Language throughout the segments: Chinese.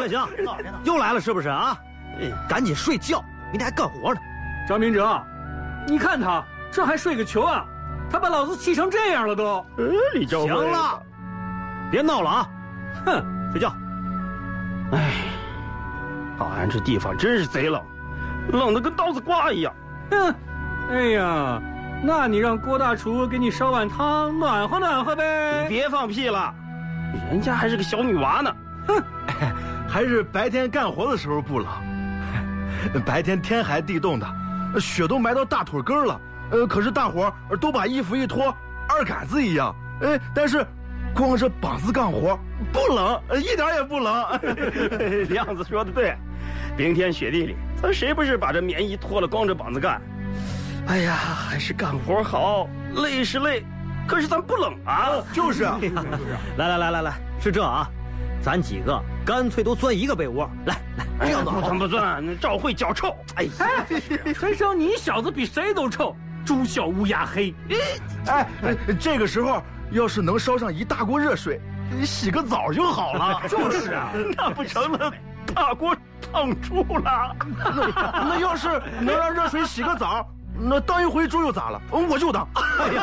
行，又来了是不是啊？赶紧睡觉，明天还干活呢。 张明哲，你看他这还睡个球啊！他把老子气成这样了都。 李兆辉， 行了，别闹了啊！ 哼， 睡觉。 哎，保安这地方真是贼冷，冷得跟刀子刮一样。 哼，哎呀，那你让郭大厨给你烧碗汤暖和暖和呗。 你别放屁了，人家还是个小女娃呢。 哼， 还是白天干活的时候不冷，白天天寒地冻的，雪都埋到大腿根了。可是大伙儿都把衣服一脱，二杆子一样。但是光是膀子干活不冷，一点也不冷。 亮子说的对，冰天雪地里，咱谁不是把这棉衣脱了，光着膀子干？哎呀，还是干活好，累是累，可是咱不冷啊。 就是啊， 来，是这啊，咱几个干脆都钻一个被窝。来，这样子不钻，那赵慧脚臭。哎， 谁说你小子比谁都臭？猪小乌鸦黑。 这个时候要是能烧上一大锅热水，洗个澡就好了。 就是啊， 那不成了大锅烫猪了？ 那要是能让热水洗个澡，那当一回猪又咋了？我就当。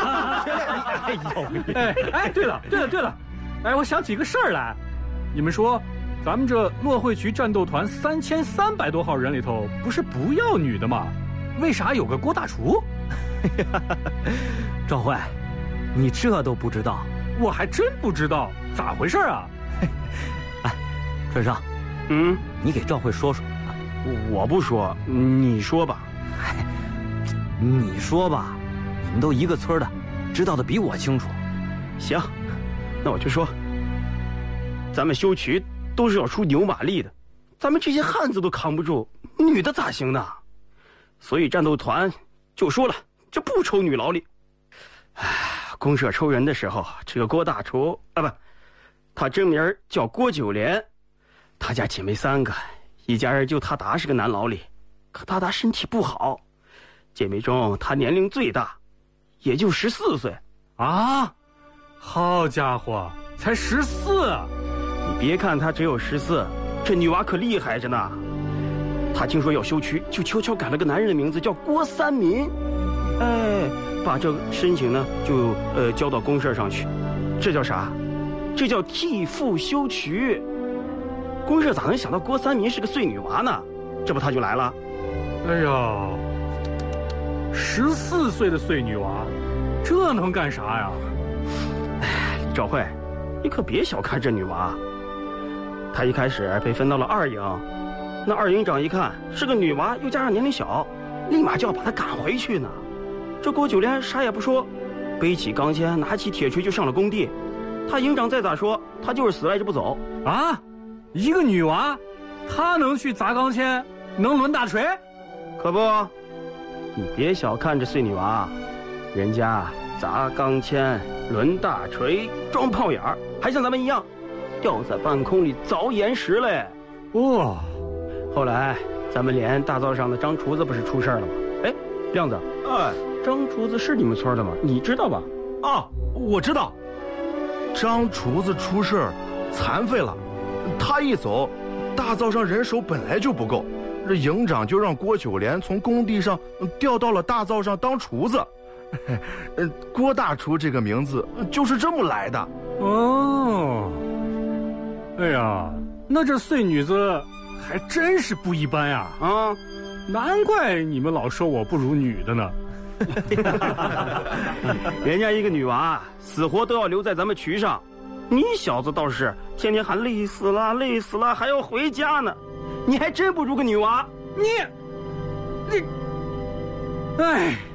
对了，我想起个事儿来，你们说，咱们这骆惠渠战斗团3300多号人里头，不是不要女的吗？为啥有个郭大厨？ 赵慧，你这都不知道？ 我还真不知道，咋回事啊？ 哎，春生，你给赵慧说说。 我不说，你说吧。 你说吧，你们都一个村的，知道的比我清楚。 行，那我就说，咱们修渠都是要出牛马力的，咱们这些汉子都扛不住，女的咋行呢？所以战斗团就说了，这不抽女劳力。公社抽人的时候，这个郭大厨他真名叫郭九莲，他家姐妹3个，一家人就他达是个男劳力，可他达身体不好，姐妹中他年龄最大，也就14岁啊！好家伙，才14啊！ 你别看他只有14，这女娃可厉害着呢。他听说要修渠，就悄悄改了个男人的名字，叫郭三民。把这个申请呢就交到公社上去。这叫啥？这叫替父修渠。公社咋能想到郭三民是个碎女娃呢？这不他就来了。 哎呀，14岁的碎女娃，这能干啥呀？ 李兆慧，你可别小看这女娃。她一开始被分到了2营，那2营长一看是个女娃，又加上年龄小，立马就要把她赶回去呢。这郭九莲啥也不说，背起钢钎，拿起铁锤就上了工地。他营长再咋说，他就是死赖着不走啊！一个女娃，她能去砸钢钎，能抡大锤？ 可不，你别小看这碎女娃，人家砸钢钎、抡大锤、装炮眼儿，还像咱们一样，吊在半空里凿岩石嘞。 哇！ 后来咱们连大灶上的张厨子不是出事了吗？亮子，张厨子是你们村的吗？你知道吧？ 我知道。张厨子出事儿，残废了。他一走，大灶上人手本来就不够，这营长就让郭九莲从工地上调到了大灶上当厨子。郭大厨这个名字就是这么来的。 哦，哎呀，那这碎女子还真是不一般呀！难怪你们老说我不如女的呢。 人家一个女娃死活都要留在咱们渠上，你小子倒是天天喊累死了累死了，还要回家呢，你还真不如个女娃。 你，哎。